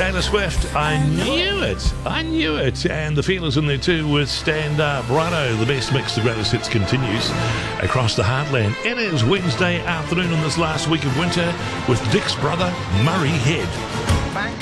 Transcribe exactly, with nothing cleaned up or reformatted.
Taylor Swift. I knew it. I knew it. And the Feelers in there too with Stand Up. Righto, the best mix, the greatest hits continues across the heartland. It is Wednesday afternoon in this last week of winter with Dick's brother, Murray Head.